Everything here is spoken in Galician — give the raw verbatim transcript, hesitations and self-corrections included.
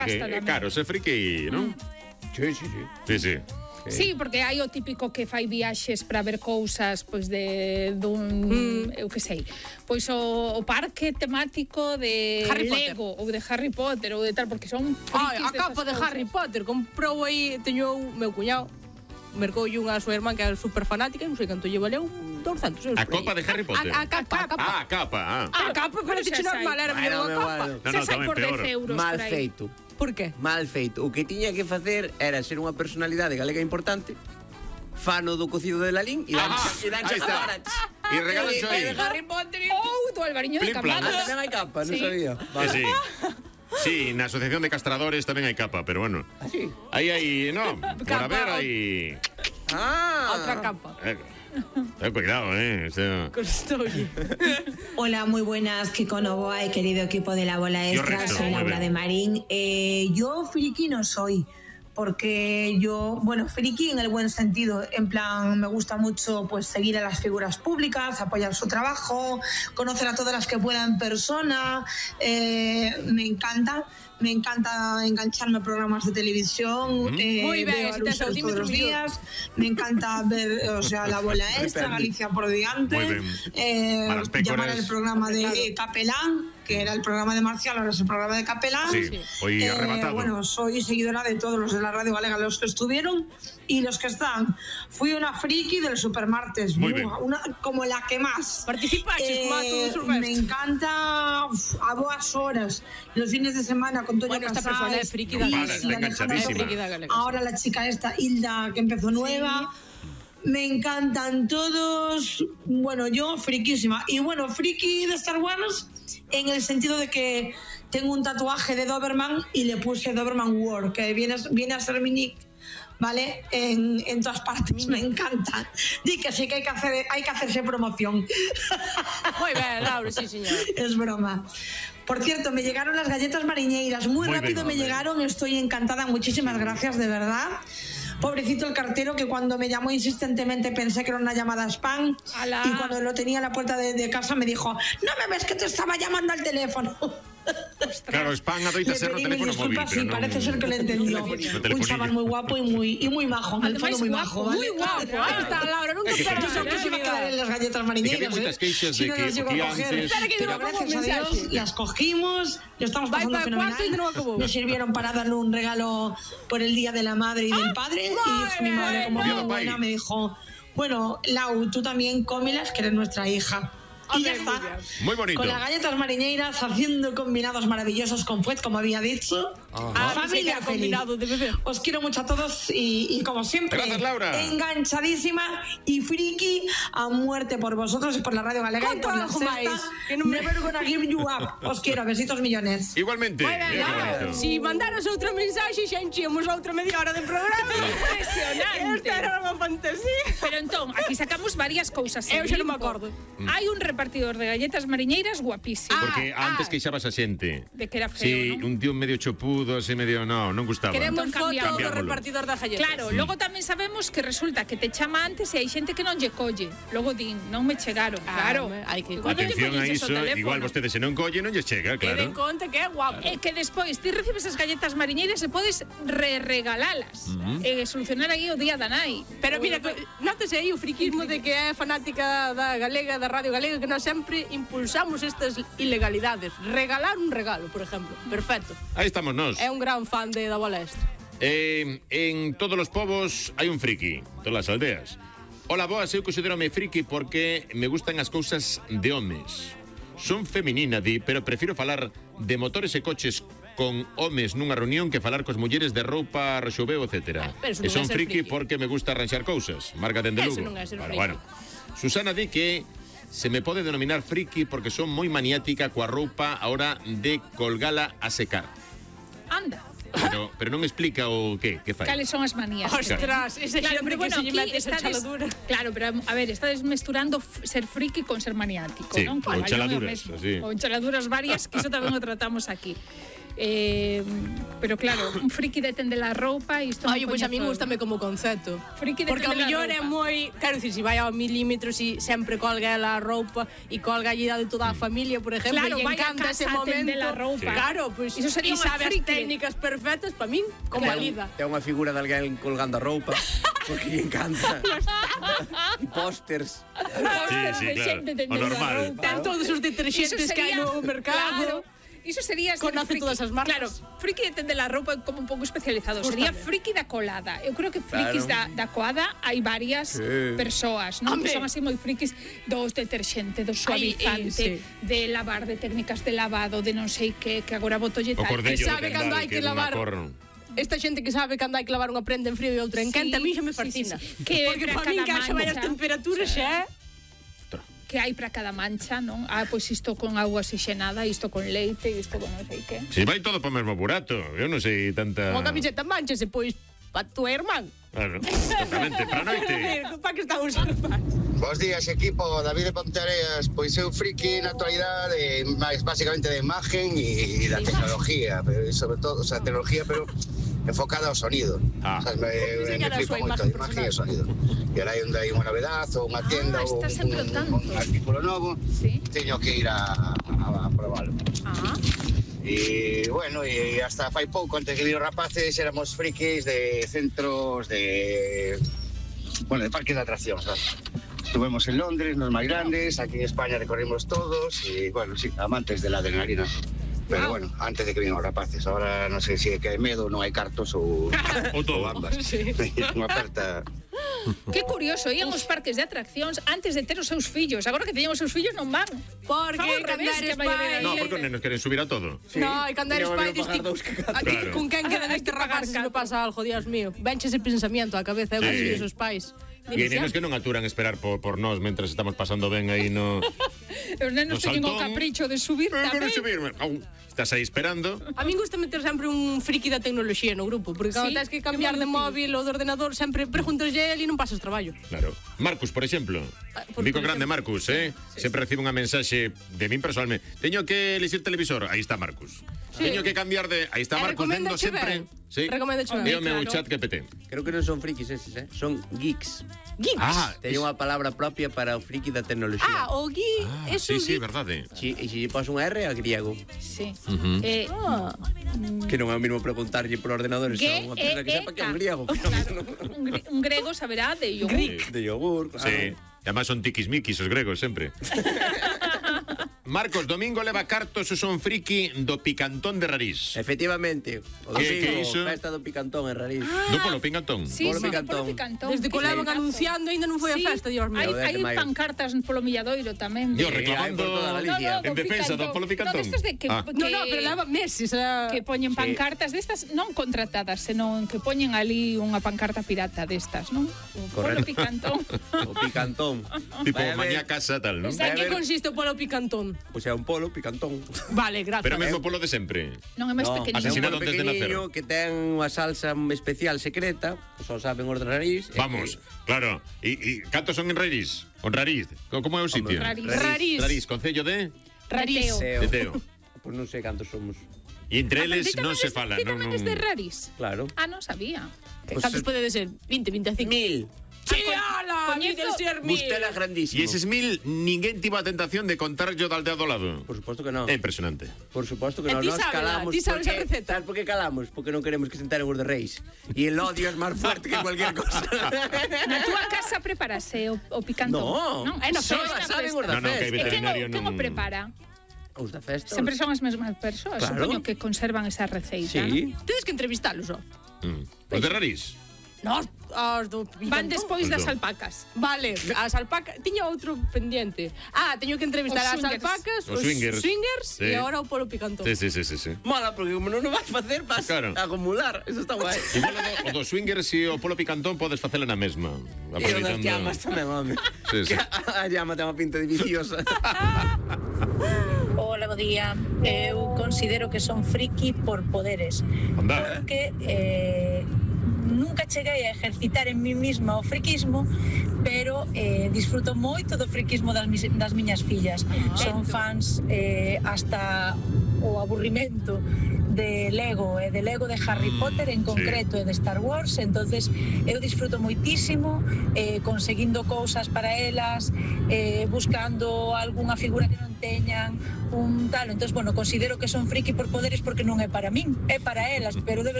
Claro, ser friki, non? Sí, sí, sí. Sí, sí. Sí, porque hai o típico que fai viaxes para ver cousas pois de dun, eu que sei, pois o, o parque temático de Harry Lego ou de Harry Potter ou de tal, porque son Ai, frikis a capa de desas Harry cousas. Potter comprou aí, teño o meu cuñado, mercoulle unha a súa irmán que é super fanática, non sei canto lle valeu, douscentos euros. A copa de Harry Potter? A, a capa, a capa. Ah, a capa, ah. A capa parece xa normal, sai. era Bueno, mellor me unha capa. vale. No, Xa no, sai tamén por peor. dez euros Mal por aí. feito. Por qué? Mal feito. O que tiña que facer era ser unha personalidade galega importante, fano do cocido de Lalín e dan Ah, e dan ahí está. E regalancho aí. El Harry Potter. Ou do Albariño de Plin plan. Cambados. Ah, tamén hai capa, non Sí. sabía. Eh, sí. Sí, na Asociación de Castradores tamén hai capa, pero bueno. Ah, sí? Aí hai, no, por Capa, haber o- hai... Ah. Outra capa. Eh, ten cuidado, eh. Eso... Costolle. Hola, muy buenas, Kiko Novoa y querido equipo de La Bola Yo Extra, resto, soy muy Laura bien. de Marín. Eh, yo friki no soy, porque yo, bueno, friki en el buen sentido, en plan, me gusta mucho pues seguir a las figuras públicas, apoyar su trabajo, conocer a todas las que pueda en persona, eh, me encanta. Me encanta engancharme a programas de televisión, eh, Muy bien, veo a si te Luceros todos centímetros los millón. días, me encanta ver, o sea, La Bola Extra, Galicia por diante, Muy bien. eh, Para las pécoras. llamar al programa de Claro. eh, Capelán, que era el programa de Marcial, ahora es el programa de Capelán. Sí, hoy Eh, arrebatado. bueno, soy seguidora de todos los de la Radio Galega, los que estuvieron y los que están. Fui una friki del Supermartes, Muy Buah, bien. una, como la que más. Participaches Eh, como a todo o Silvestre. me encanta uf, a boas horas, los fines de semana con Toño Bueno, esta Casals, persona es friki da y- Galega. y Está Alejandra enganchadísima. Friki da Galega, Ahora la chica esta, Hilda, que empezó nueva. Me encantan todos. Bueno, yo friquísima. Y bueno, friki de Star Wars en el sentido de que tengo un tatuaje de Doberman y le puse Doberman War, que viene, viene a ser mi nick, ¿vale? En, en todas partes. Me encanta. Di que sí que hay que, hacer, hay que hacerse promoción. Muy bien, Laura, sí, señor. Es broma. Por cierto, me llegaron las galletas mariñeiras. Muy, Muy rápido bien, me hombre. llegaron. Estoy encantada. Muchísimas gracias, de verdad. Pobrecito el cartero, que cuando me llamó insistentemente pensé que era una llamada spam. Alá. Y cuando lo tenía a la puerta de, de casa me dijo: no me ves que te estaba llamando al teléfono. Claro, spam adoita Le ser no pedí mil teléfono móvil, disculpas, pero sí, non... parece ser que lo entendió. No Un telefonillo. chaval muy guapo y muy, y muy majo. En el Además, fondo muy guapo, majo, ¿vale? Muy guapo. Ahí está, Laura, nunca Es que esperas Yo creo que se va a quedar en las galletas Es que había mariñeiras. moitas ¿eh? queixas Si de no que las llego a cogía coger. antes... Espera que Pero no acabou gracias o a Dios mensaje. las cogimos, lo estamos Vai pasando para fenomenal. cuarto y no acabó. Me sirvieron para darle un regalo por el Día de la Madre y del Padre. Y dijo mi madre, como Día muy do Pai. buena, me dijo: bueno, Lau, tú también cómelas, que eres nuestra hija. Y ya Ok, está. muy bien. Muy bonito. Con las galletas mariñeiras, haciendo combinados maravillosos con fuet, como había dicho. Ah, pensé que Familia era feliz. combinado de bebé. Os quiero mucho a todos y, y como siempre, Gracias, Laura. enganchadísima y friki a muerte por vosotros y por la Radio Galega y Conta por la algo sexta. máis, que non me- Never gonna give you up. Os quiero, besitos millones. Igualmente. Muy bien, Mira que Laura. bonito. Si mandaras outro mensaxe, xa enchíamos outra media hora de programa. Impresionante. Esta era unha fantasía. Pero entón, aquí sacamos varias cousas. Eu xa non me Limpo. acordo. Hai un repartidor de galletas mariñeiras guapísimo. Porque Ah, antes ah. queixabas a xente. De que era feo, Sí, ¿no? un tío medio chopudo, así medio... No, non gustaba. Queremos Entón, foto do cambiámoslo. repartidor da galletas. Claro, logo tamén sabemos que resulta que te chama antes e hai xente que non lle colle. Logo din, non me chegaron. Ah, Claro. me- hai que- Igual non lle Atención a colliches o iso, teléfono. igual vostede se non colle, non lle chega, Queden claro. conta que é guapo. E que despois ti recibes as galletas mariñeiras e podes re-regalalas. E solucionar aí o día da nai. Pero mira, que- nótese aí o friquismo de que é fanática da galega, da Radio Galega, que nós sempre impulsamos estas ilegalidades. Regalar un regalo, por exemplo. Perfecto. Aí estamos nós. É un gran fan de da Bola Extra. Eh, en todos os povos hai un friki, todas as aldeas. Ola, boas, eu considerome friki porque me gustan as cousas de homes. Son feminina, di, pero prefiro falar de motores e coches con homes nunha reunión que falar cos mulleres de roupa, rexoveo, etcétera. Ah, pero eso E non son é ser friki friki. porque me gusta arranxar cousas. Marca dende Eso Lugo. non é ser Bueno, friki. bueno. Susana di que se me pode denominar friki porque son moi maniática coa roupa a hora de colgala a secar. Anda. Pero, pero non explica o que, que fai. Cales son as manías? Ostras, ese Claro, xente pero que bueno, se lle aquí mete esa estades, chaladura. claro, pero a ver, estades mesturando f- ser friki con ser maniático, Sí, non? Que con igual non é o chaladuras, mesmo. así. Con chaladuras varias, que iso tamén o tratamos aquí. Eh, pero claro, un friki de tender la roupa e isto non Oye, pois a min coñezo. gustame como concepto. Friki de Porque ao tender a millor é roupa. moi, quero dicir, se vai ao milímetros e sempre colga ela a roupa e colga a de toda a familia, por exemplo, Claro, e vai a encanta casa ese a tender momento. la roupa. Claro, pois Iso sería e unha sabe as friki. técnicas perfectas para min, convalida. Ten unha figura de alguén colgando a roupa, porque lle encanta. E pósters. Sí, sí, claro. O normal. Ten todos os deterxentes que hai no mercado. Claro, iso sería ser Conoce friki. todas as marcas. Claro, friki de tender la roupa é como un pouco especializado. Sería friki da colada. Eu creo que frikis Claro. da, da coada hai varias Sí. persoas, non? Home. Que son así moi frikis dos deterxente, do Ai, suavizante, eh, sí. de lavar, de técnicas de lavado, de non sei que, que agora botolle O tal. cordello que do sabe candal, cando hai que é dunha lavar. cor. Esta xente que sabe cando hai que lavar unha prenda en frío e outra en Sí, quente, a mí xa me sí, sí, fascina. sí. Que Porque para para min cada que haxa varias mancha. temperaturas xa é Que hai para cada mancha, non? Ah, pois isto con auga oxigenada, isto con leite, isto con non sei que. Si vai todo po mesmo burato, eu non sei tanta... unha camiseta manchase, pois pa tu irmán. Claro, exactamente, para noite. Pa que estamos a falar? Bos días, equipo. David de Ponteareas. Pois eu friki na actualidade, máis basicamente de imagen e da tecnología, pero e sobre todo, o sea, tecnología, pero enfocada ao sonido. Ah. O sea, me, me, me Enseñar a flipa súa moito a imagen imagen e o sonido. E ahora hai onde hai unha novedade ou unha tienda Ah, ou está un, sempre ao tanto. un artículo novo, Sí. teño que ir a, a, a probarlo. Ah, E, bueno, e hasta fai pouco, antes que vi os rapaces, éramos frikis de centros de... Bueno, de parques de atracción, ¿sabes? Estuvemos en Londres, los más grandes, aquí en España recorrimos todos y, bueno, sí, amantes de la adrenalina. Pero Wow. bueno, antes de que vinieron los rapaces, ahora no sé si é que hai medo, non hai cartos ou, O todo. ou ambas. Sí. Unha aperta... que curioso, ían os parques de atraccións antes de ter os seus fillos. Agora que teñen os seus fillos non van. Porque Fan ao cando revés, eres que a maioría pai... da No, porque os nenos queren subir a todo. No, e cando eres Tiña pai, que dis pagar ti, dous que catro. aquí Claro. con quen queda Hai neste que pagar rapaz se me catro. pasa algo, Dios mío. Venche ese pensamiento á cabeza, eu Sí. sí. os pais. E hai nenos que non aturan esperar por, por nós mentras estamos pasando ben aí no... Os nenos No teñen o saltón. capricho de subir Pero tamén. subir, au, estás aí esperando. A min gusta meter sempre un friki da tecnoloxía no grupo, porque cando Sí, tens que é cambiar moi de útil. móvil ou de ordenador, sempre preguntas a él e non pasas traballo. Claro. Marcus, por exemplo. Ah, por- Dico por grande exemplo. Marcus, eh? Sempre recibe unha mensaxe de min personalmente. Teño que elixir televisor, aí está Marcus. Sí. Teño que cambiar de, aí está E Marcus vendo recoméndache sempre. ben. Sí. Recoméndache ben. É o meu Claro. chat G P T. Creo que non son frikis eses, eh? Son geeks. Geeks. Ah, Teñen unha palabra propia para o friki da tecnoloxía. Ah, o geek, ah, eso sí, sí, geek. verdade. Si, e se lle pos unha R a griego, Sí. Ujú. Eh, Ah. que non é o mismo preguntarlle por ordenador, Ge- xa unha persona que e- sepa que é un e- griego. Claro, un, gre- un grego saberá de yogur. De yogur, claro. Sí. E además son tiquismiquis os gregos sempre. Marcos, domingo leva cartos o son friki do picantón de Rarís. Efectivamente, o Que- que domingo, iso? festa do picantón en Rarís. Do polo picantón. Sí, Polo sí, picantón. polo picantón. Desde que o Que levan pedazo. anunciando ainda non foi Sí, a festa, Dios mío. Hai, O dez de hai maio. pancartas polo Milladoiro tamén. Yo Sí, reclamando hai por toda Galicia. en defensa do polo picantón. No, destas de que, Ah. que, No, no, pero leva meses a... que poñen pancartas destas non contratadas, senón que poñen ali unha pancarta pirata destas, non? O polo Correcto. picantón. O picantón. Tipo Vai a ver- mañá casa tal, non? En que a ver. consiste o polo picantón? Pois é un polo picantón. Vale, gracias. Pero mesmo polo de sempre. Non é máis No, pequenino. é un Asesinado polo antes de nacer. pequeniño que ten unha salsa especial secreta, que só saben os de Rarís. e Vamos, claro. E, e cantos son en Rarís? On Rarís? Co- Como é o sitio? Rarís. Rarís. Rarís, concello de Rarís. Rateo. que- de Teo. Pois non sei cantos somos. E entre Ah, pero eles ti non tamén se es- fala, ti non, tamén non... es de Raris? Claro. Ah, non sabía. Pois Cantos é- pode ser? vinte, vinte e cinco. Mil. Sí, ala, coñezo- mide ser mil. Bustela E grandísimo. eses mil, ninguén tivo a tentación de contar yo da aldea do lado. Por suposto que non. É impresionante. Por suposto que E non. ti Nos sábela, calamos. ti sabes a porque- receta. Sabes por que calamos? Porque non queremos que se enteren os de Reis. E el odio es máis fuerte que cualquier cosa. Na túa casa preparase o, o picantón? No, non? É na só festa, saben festa. os da No, no, que hai festa. E quen veterinario o, quen o non... prepara? Os da festa. Sempre son as mesmas persoas, Claro. supoño que conservan esa receita, Sí. Tedes que entrevistalos, ó. Mm. Os de Rarís? No, os do non? Van picantón. despois das Perdón. alpacas. Vale, as alpacas... Tiña outro pendiente. Ah, teño que entrevistar Os as swingers. alpacas, Os os swingers. swingers Sí. e agora o polo picantón. Sí, sí, sí, sí, sí. Mola, porque como non o vas facer, vas Claro. a acumular. Eso está guai. Igual o do, o do swingers e o polo picantón podes facela na mesma. E o das Aproveitando... llamas tamén, home. Sí, sí. Que a llama ten unha pinta de viciosa. Hola, bo día. Eu considero que son friki por poderes. Anda. Que eh, nunca cheguei a ejercitar en mí misma o friquismo, pero eh, disfruto moito do friquismo das, mis, das miñas fillas. Son fans eh, hasta o aburrimento de Lego e de Lego de Harry Potter en concreto e de Star Wars, entonces eu disfruto moitísimo eh, conseguindo cousas para elas, eh, buscando algunha figura que non teñan un tal, entonces bueno, considero que son friki por poderes porque non é para min, é para elas, pero debe